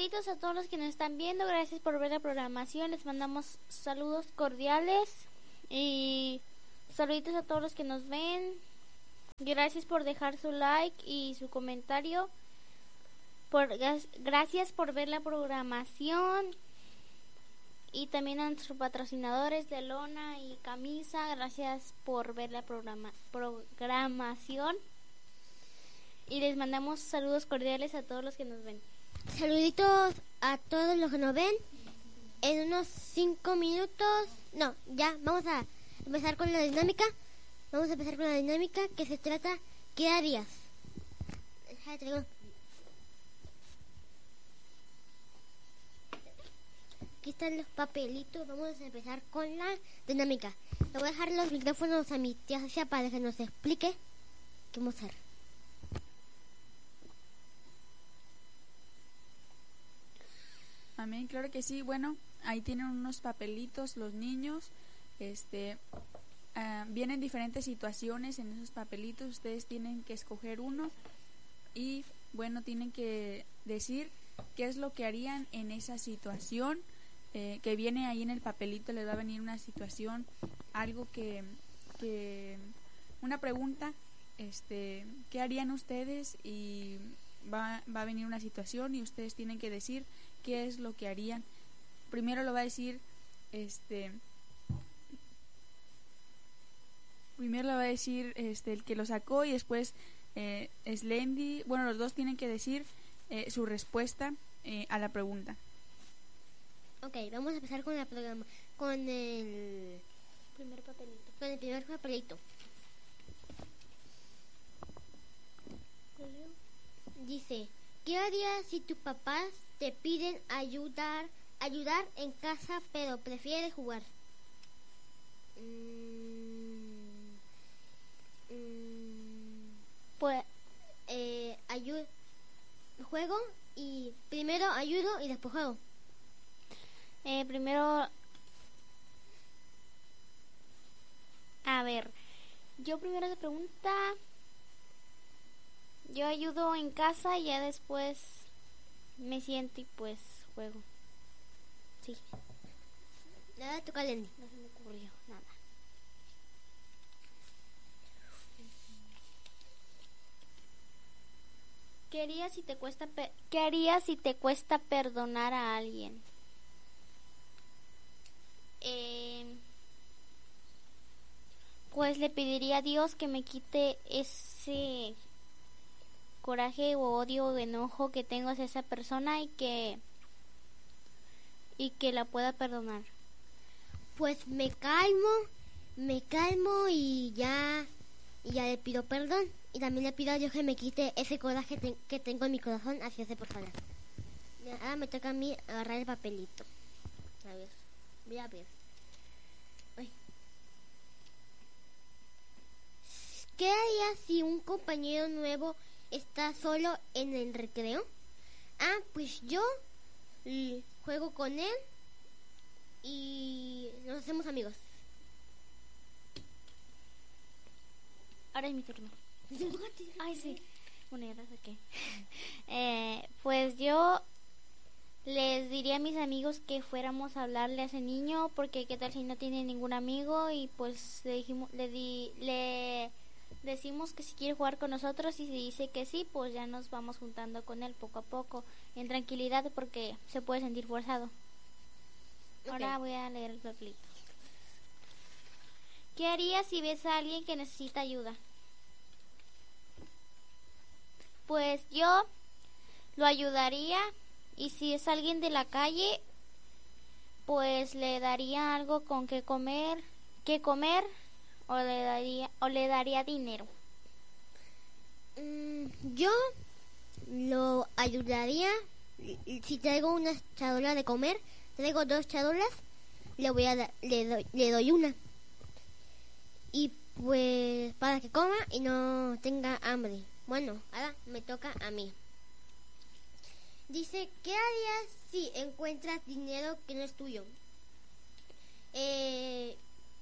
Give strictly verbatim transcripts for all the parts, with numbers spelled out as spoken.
Saluditos a todos los que nos están viendo. Gracias por ver la programación. Les mandamos saludos cordiales. Y saluditos a todos los que nos ven. Gracias por dejar su like y su comentario. Por, gracias por ver la programación. Y también a nuestros patrocinadores de lona y camisa. Gracias por ver la programa, programación. Y les mandamos saludos cordiales a todos los que nos ven. Saluditos a todos los que nos ven. En unos cinco minutos. No, ya, vamos a empezar con la dinámica. Vamos a empezar con la dinámica que se trata ¿qué harías? Aquí están los papelitos. Vamos a empezar con la dinámica. Le voy a dejar los micrófonos a mi tía Socia para que nos explique qué vamos a hacer. Amén, claro que sí. Bueno, ahí tienen unos papelitos los niños. Este, uh, vienen diferentes situaciones en esos papelitos. Ustedes tienen que escoger uno y, bueno, tienen que decir qué es lo que harían en esa situación. Eh, que viene ahí en el papelito, les va a venir una situación, algo que, que una pregunta, este, ¿qué harían ustedes? Y va, va a venir una situación y ustedes tienen que decir qué es lo que harían. Primero lo va a decir, este, primero lo va a decir, este, el que lo sacó y después eh, Slendy, bueno, los dos tienen que decir eh, su respuesta eh, a la pregunta. Ok, vamos a empezar con la programa, con el primer papelito. Con el primer papelito. Dice, ¿qué harías si tus papás te piden ayudar, ayudar en casa, pero prefieres jugar? Mm, mm, pues, eh, ayudo, juego y primero ayudo y después juego. Eh, primero, a ver, yo primero se pregunta, yo ayudo en casa y ya después me siento y pues juego. Sí. Nada, toca Lenny. No se me ocurrió nada. ¿Qué harías si te cuesta pe- ¿Qué harías si te cuesta perdonar a alguien? Eh, pues le pediría a Dios que me quite ese coraje o odio o enojo que tengo hacia esa persona y que y que la pueda perdonar. Pues me calmo, me calmo y ya y ya le pido perdón y también le pido a Dios que me quite ese coraje te- que tengo en mi corazón hacia esa persona. Ahora me toca a mí agarrar el papelito. A ver, voy a ver. Ay. ¿Qué harías si un compañero nuevo está solo en el recreo? Ah, pues yo l- juego con él y nos hacemos amigos. Ahora es mi turno. Ay, sí. Bueno, ya la saqué. eh, pues yo les diría a mis amigos que fuéramos a hablarle a ese niño, porque qué tal si no tiene ningún amigo y pues le dijimos, le di, le decimos que si quiere jugar con nosotros y si dice que sí, pues ya nos vamos juntando con él poco a poco, en tranquilidad, porque se puede sentir forzado. Ahora voy a leer el papelito. ¿Qué harías si ves a alguien que necesita ayuda? Pues yo lo ayudaría, y si es alguien de la calle, pues le daría algo con que comer, que comer o le daría o le daría dinero. Mm, yo lo ayudaría si traigo una charola de comer, traigo dos charolas, le voy a da, le doy le doy una. Y pues para que coma y no tenga hambre. Bueno, ahora me toca a mí. Dice, ¿qué harías si encuentras dinero que no es tuyo? Eh,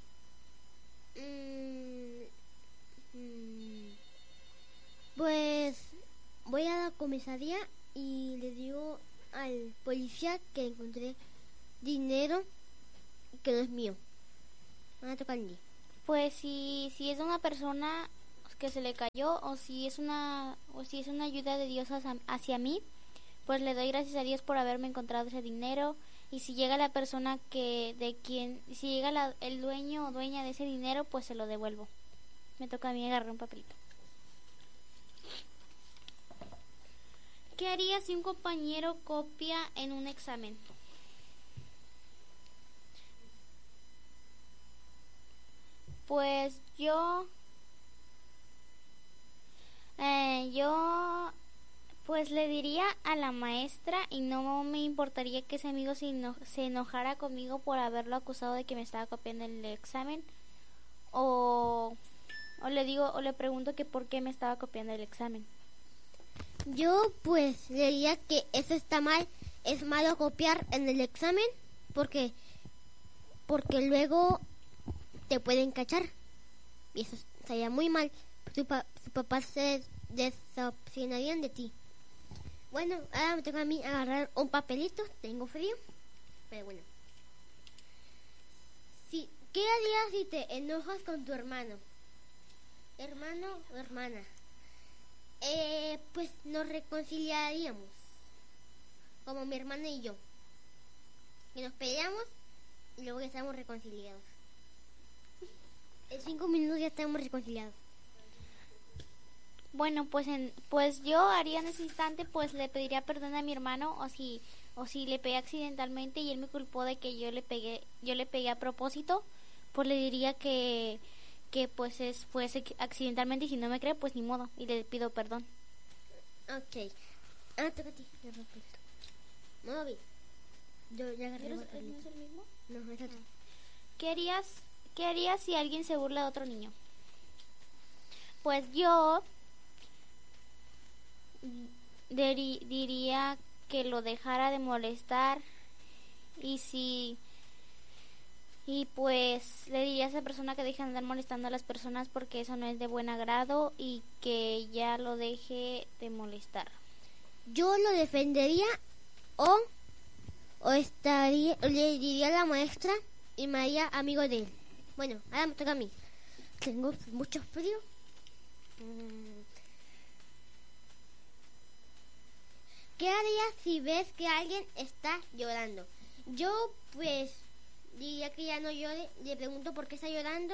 mm, mm, pues voy a la comisaría y le digo al policía que encontré dinero que no es mío. Van a tocar a mí. Pues si, si es una persona que se le cayó o si es una o si es una ayuda de Dios hacia, hacia mí, pues le doy gracias a Dios por haberme encontrado ese dinero. Y si llega la persona que de quien si llega la, el dueño o dueña de ese dinero, pues se lo devuelvo. Me toca a mí agarrar un papelito. ¿Qué haría si un compañero copia en un examen? Pues yo eh, yo pues le diría a la maestra y no me importaría que ese amigo se, eno- se enojara conmigo por haberlo acusado de que me estaba copiando el examen, o o le digo o le pregunto que por qué me estaba copiando el examen. Yo pues le diría que eso está mal. Es malo copiar en el examen porque porque luego te pueden cachar y eso estaría muy mal. Su, pa- su papá se decepcionarían de ti. Bueno, ahora me toca a mí agarrar un papelito. Tengo frío, pero bueno. Si, ¿qué harías si te enojas con tu hermano? Hermano o hermana. Eh, pues nos reconciliaríamos, como mi hermana y yo. Y nos peleamos y luego ya estamos reconciliados. En cinco minutos ya estamos reconciliados. Bueno, pues en, pues yo haría en ese instante, pues le pediría perdón a mi hermano, o si o si le pegué accidentalmente y él me culpó de que yo le pegué yo le pegué a propósito, pues le diría que que pues es fue ac- accidentalmente, y si no me cree, pues ni modo, y le pido perdón. Ok. Ah, toca a ti. El papelito. No, vi. Yo ya agarré el papelito. el mismo? No, es otro. ¿Qué harías, qué harías si alguien se burla de otro niño? Pues yo diri- diría que lo dejara de molestar, y si y pues le diría a esa persona que deje de andar molestando a las personas porque eso no es de buen agrado y que ya lo deje de molestar. Yo lo defendería o, o estaría, le diría a la maestra y me haría amigo de él. Bueno, ahora me toca a mí. Tengo mucho frío. Mm. ¿Qué harías si ves que alguien está llorando? Yo pues diría que ya no llore, le pregunto por qué está llorando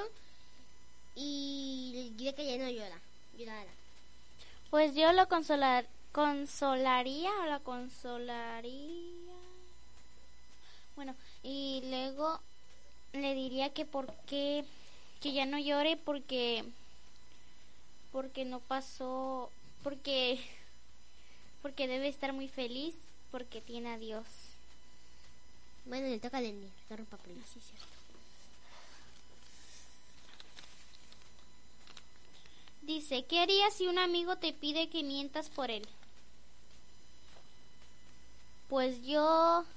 y le diría que ya no llora, llorara. Pues yo lo consolar, consolaría o la consolaría. Bueno, y luego le diría que por qué, que ya no llore porque porque no pasó, porque porque debe estar muy feliz porque tiene a Dios. Bueno, le toca a Lenny, agarra un papel. Así es cierto. Dice, ¿qué harías si un amigo te pide que mientas por él? Pues yo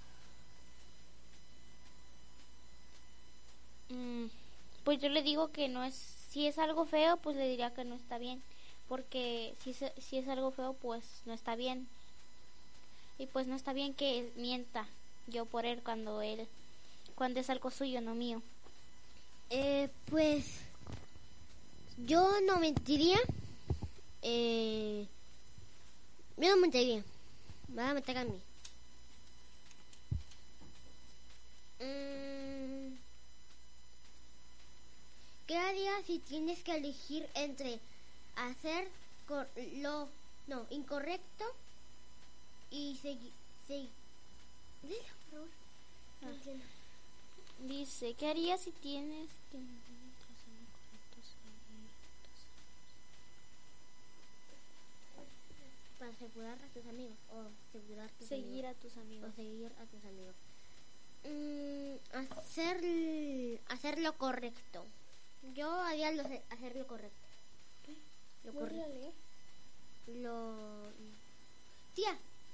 mm, pues yo le digo que no es, si es algo feo, pues le diría que no está bien, porque si es, si es algo feo, pues no está bien. Y pues no está bien que mienta yo por él cuando él cuando es algo suyo, no mío. Eh, pues yo no mentiría. Eh, yo no mentiría. Me va a meter a mí. Mm, ¿Qué harías si tienes que elegir entre hacer cor- lo no incorrecto y seguir seguir? Dilo, por favor. No Ah. entiendo. Dice, ¿qué harías si tienes que Para asegurar a tus amigos o asegurar tus seguir amigos. a tus amigos? O seguir a tus amigos. Mm, hacer hacer lo correcto. Yo haría lo, hacer lo correcto. Lo correcto. Lo tía.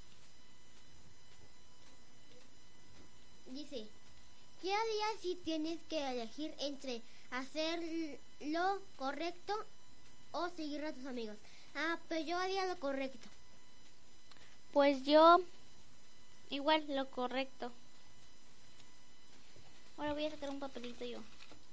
Dice, ¿qué harías si tienes que elegir entre hacer lo correcto o seguir a tus amigos? Ah, pero yo haría lo correcto. Pues yo igual, lo correcto. Ahora voy a sacar un papelito yo.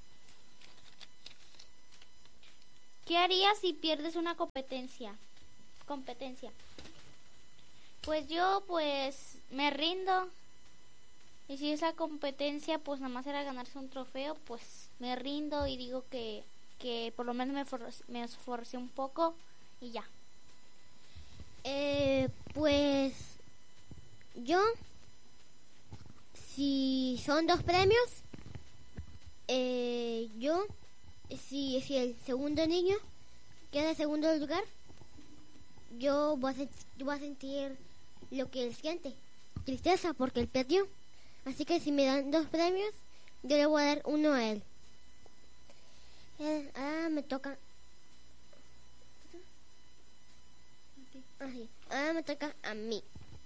¿Qué harías si pierdes una competencia? Competencia. Pues yo, pues, me rindo. Y si esa competencia, pues, nada más era ganarse un trofeo, pues, me rindo y digo que, que por lo menos me, for me esforcé un poco y ya. Eh, pues, yo, si son dos premios, eh, yo, si, si el segundo niño queda en segundo lugar, yo voy, a sentir, yo voy a sentir lo que él siente, tristeza porque él perdió. Así que si me dan dos premios, yo le voy a dar uno a él. Eh, ahora me toca. Así. Ahora me toca a mí.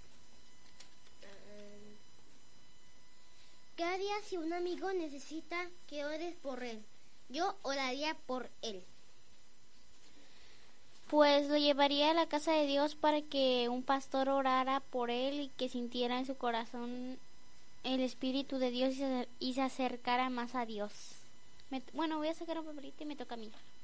¿Qué haría si un amigo necesita que ores por él? Yo oraría por él. Pues lo llevaría a la casa de Dios para que un pastor orara por él y que sintiera en su corazón el Espíritu de Dios y se, y se acercara más a Dios. Me, bueno, voy a sacar un papelito y me toca a mí.